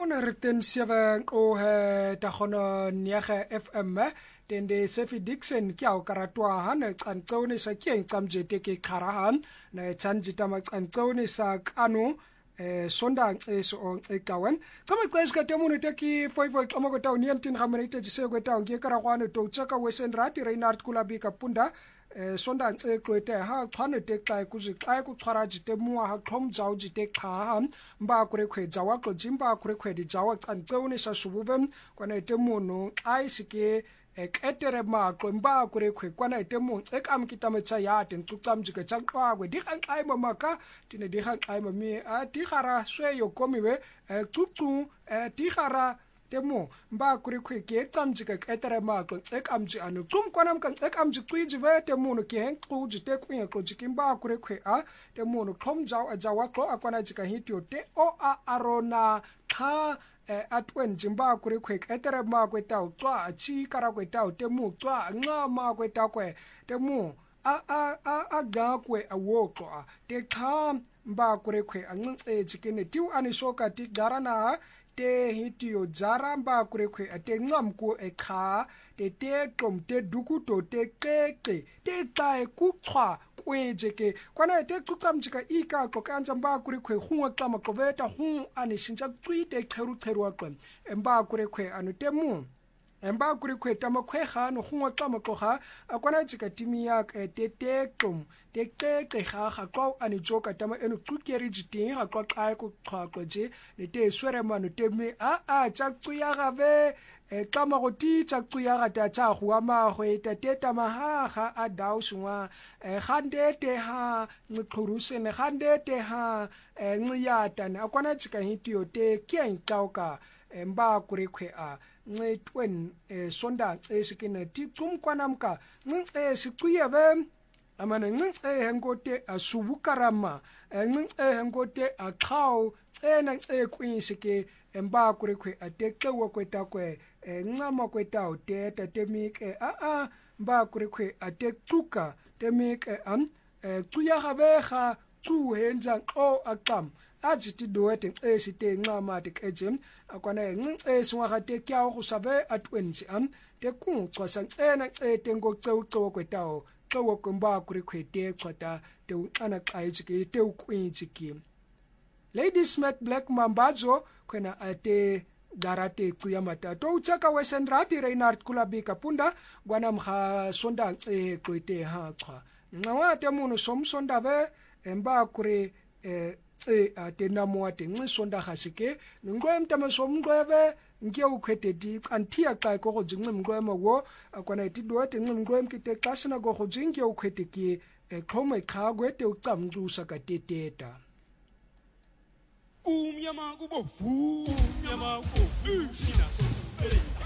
107 o ta khona niage FM tende Sefi Dixon ki au karatwa han cantsone sa ki tsamjete ke kharahan na tsanjita ma cantsone sa kanu sonda so ekawen kama tseska temuno teki foifoi kama gota unientin khamerite jise gota nge karakwane to tsaka wesen rati Reinhard Kulabika punda sonda ekwete ha khane tekla kuzi xa ku tshwara jite muwa ha khom jaw jite kha mba kure khwe jawa klo jimba kure khwe di jawa tsantsone sa sububem kwana temuno ai sike eketere maqo mba kure khwe kwana temuno ekamkitametsa ya tentsucamjike tsankwa di khanxai mamaka tine di khanxai mami a di khara sweyo komiwe tsucu di khara temo mba kuri khwe ke tsamjika ketere maqo ekamji anu kum kwanam kan ekamji kwiji ve temuno ke henqu jite kwinga ko jikimba kuri khwe a temuno khomjaw ajawa ko akwana jika hitio te o a arona kha atwen jimba kuri khwe ketere maqo taw tswa chi kara ko taw temu tswa nga ma ko taw ko temu a ga kwe awoko te kha mba kuri khwe anxe jikene tiu anisoka ti garana te hitio jaramba kurekwe ate ngamku ekha te tom te dukuto te keke te tae kuchwa kwejeke kwana te tsukamjika ika ko kanja mba kurekwe hunwa kama koveta hun anishinja twite kheru akwen mba kurekwe anu temu mba kurekwe tamakhweha no hunwa kama koha akwana jika timi ya te tom te keke ga kwa ani joka tama enu tsukeri jiting ga kwa kai ku khakwa je ne te swere manu te me tsa ya gabe kama go ti tsa ya ga ta tsa go ma go eta te tama ga a dauswa gandete ha nquruse ne gandete ha nciyata ne akwana tsika hitio te kien tauka mba kurekwe a ncetwen sonda esikine ti tsumkwanamka sikuyebe amana hengote asubukarama hengote akhaw ena kwinshike emba kurekwe atekewa kwetakwe ncama kwetaw te tatemike mba kurekwe atektuka temike tsuya gabega tsu henza o akam ajiti doete esite ncama tekejem akwana swa gate kya go sabe atwenzi te kunxosa ena tengo tseu kwetaw xewo kumba kuri khwete xota te uxana xayijiki te ukwinjiki Ladysmith Black Mambazo khona ate garate xiya matato uchaka wesendrati Reinhard Kulabika punda bwana mha sonda xwete ha xa ncawa te munhu somsonda be emba kuri ate namo te ncisonda hasike ngwemta masomngwebe nge ukhwete di antia xa ko go jingwe mngwema wo akwana ti do te ngwem kite klasina go go jinge ukhwete ki khome khagwe te ucamncusa ka teteta kumnyama kubovu kumnyama kubovu china so